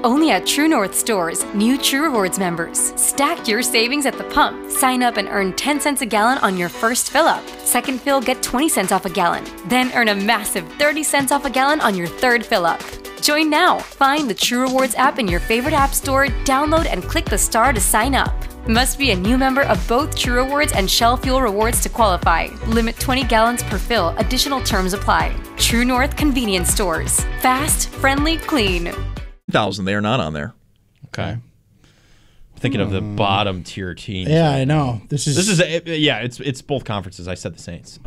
Only at True North stores, new True Rewards members. Stack your savings at the pump. Sign up and earn 10 cents a gallon on your first fill-up. Second fill, get 20 cents off a gallon. Then earn a massive 30 cents off a gallon on your third fill-up. Join now. Find the True Rewards app in your favorite app store, download and click the star to sign up. Must be a new member of both True Rewards and Shell Fuel Rewards to qualify. Limit 20 gallons per fill. Additional terms apply. True North Convenience Stores. Fast, friendly, clean. 1,000. They are not on there. Okay. Thinking of the bottom tier teams. Yeah, I know. This is it's both conferences. I said the Saints.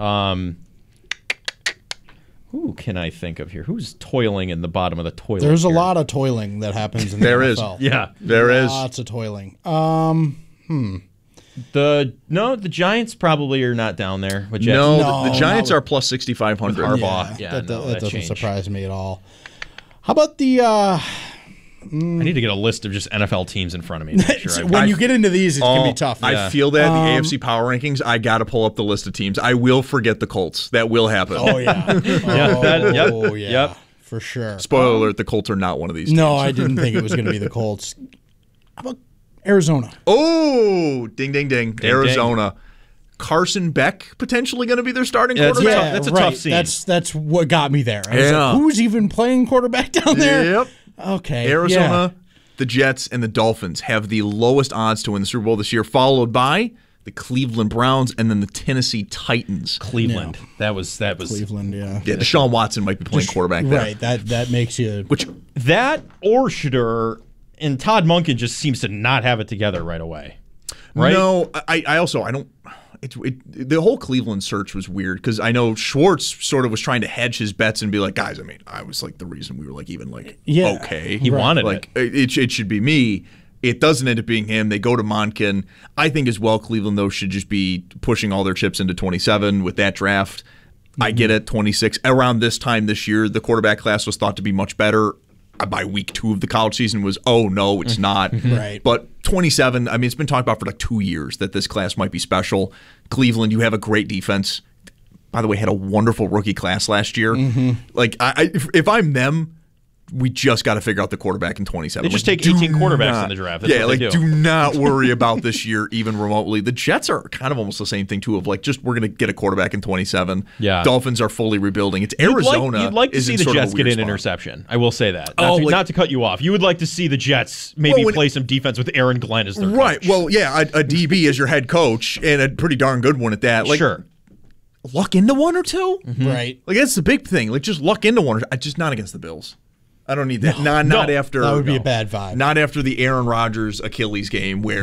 Who can I think of here? Who's toiling in the bottom of the toilet? There's a here? lot of toiling that happens in the NFL. Yeah, there is. Lots of toiling. The Giants probably are not down there. With Jets. No, the Giants are plus 6,500. Harbaugh. Yeah, that doesn't changed. surprise me at all. How about the? I need to get a list of just NFL teams in front of me. To make sure when you get into these, it can be tough. I feel that the AFC Power Rankings, I got to pull up the list of teams. I will forget the Colts. That will happen. Oh, yeah. Yep. For sure. Spoiler alert, the Colts are not one of these teams. No, I didn't think it was going to be the Colts. How about Arizona? Oh, ding, ding, ding. Arizona. Ding. Carson Beck potentially going to be their starting quarterback? That's a tough scene. That's what got me there. Yeah. Like, who's even playing quarterback down there? Yep. Okay. Arizona, the Jets, and the Dolphins have the lowest odds to win the Super Bowl this year, followed by the Cleveland Browns and then the Tennessee Titans. Cleveland. Yeah. That was Cleveland, yeah. Yeah, Deshaun Watson might be playing quarterback there. Right. That makes you that or Shedeur and Todd Monken just seems to not have it together right away. Right? No, I don't. The whole Cleveland search was weird because I know Schwartz sort of was trying to hedge his bets and be like, guys, I mean, I was like the reason we were like even like okay. He wanted like it should be me. It doesn't end up being him. They go to Monken. I think as well, Cleveland though should just be pushing all their chips into 27 with that draft. I get it, 26 around this time this year. The quarterback class was thought to be much better. By week 2 of the college season was, oh, no, it's not. Right. But 27, I mean, it's been talked about for like 2 years that this class might be special. Cleveland, you have a great defense. By the way, had a wonderful rookie class last year. Like, if I'm them, we just got to figure out the quarterback in 27. They just take 18 quarterbacks in the draft. That's what they do. Do not worry about this year even remotely. The Jets are kind of almost the same thing, too, of like just we're going to get a quarterback in 27. Yeah. Dolphins are fully rebuilding. It's Arizona. You'd like to see the Jets get an interception. I will say that. Not to cut you off. You would like to see the Jets maybe play some defense with Aaron Glenn as their coach. Well, yeah, a DB as your head coach and a pretty darn good one at that. Like, sure. Luck into one or two? Right. Like, that's the big thing. Like, just luck into one or two. Just not against the Bills. I don't need that. Not after. That would be a bad vibe. Not after the Aaron Rodgers Achilles game where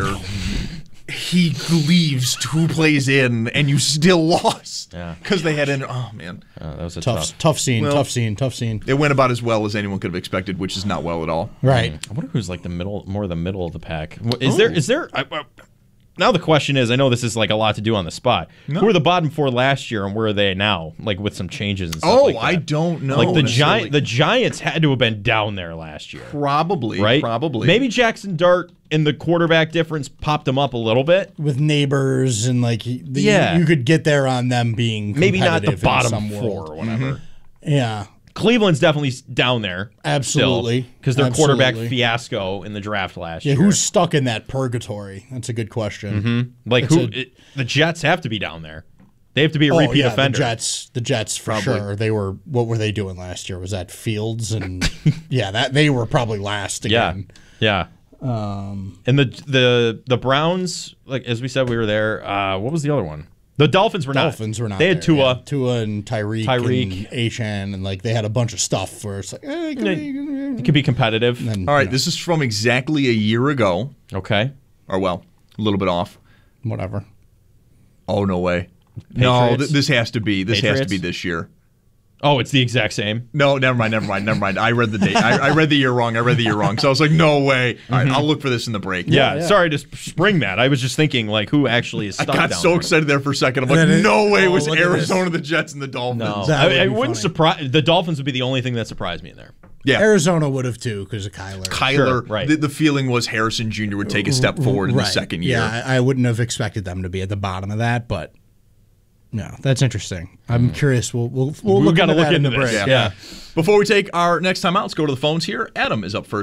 he leaves 2 plays in and you still lost. Yeah. Because they had oh man. That was a tough scene. Tough scene. It went about as well as anyone could have expected, which is not well at all. Right. I wonder who's like the middle of the pack. Is there? Now the question is, I know this is like a lot to do on the spot. No. Who were the bottom 4 last year, and where are they now? Like with some changes and stuff like that. I don't know. Like the Giants had to have been down there last year. Probably, right? Probably. Maybe Jackson Dart and the quarterback difference popped them up a little bit with neighbors and like you could get there on them being maybe not the bottom 4 world. or whatever. Yeah. Cleveland's definitely down there. Absolutely. Because their quarterback fiasco in the draft last year. Yeah, who's stuck in that purgatory? That's a good question. Like the Jets have to be down there. They have to be a repeat offender. The Jets for sure. They were. What were they doing last year? Was that Fields and that they were probably last again. Yeah. And the Browns, like as we said, we were there. What was the other one? The Dolphins were not. They had Tua. Yeah. Tua and Tyreek and Achane, and like they had a bunch of stuff where it's like it could be competitive. All right, this is from exactly a year ago. Okay. Or well, a little bit off. Whatever. Oh no way. Patriots? No, this has to be Patriots? this year. Oh, it's the exact same? No, never mind. I read the date. I read the year wrong. So I was like, no way. All right, I'll look for this in the break. Yeah, sorry to spring that. I was just thinking, like, who actually is stuck down I got so excited there for a second. I'm like, no way it was Arizona, the Jets, and the Dolphins. No, I wouldn't surprise. The Dolphins would be the only thing that surprised me in there. Yeah, Arizona would have too because of Kyler. Sure, right. The feeling was Harrison Jr. would take a step forward in the second year. Yeah, I wouldn't have expected them to be at the bottom of that, but no, that's interesting. I'm curious. We'll got to look into the break. Yeah. Before we take our next time out, let's go to the phones here. Adam is up first.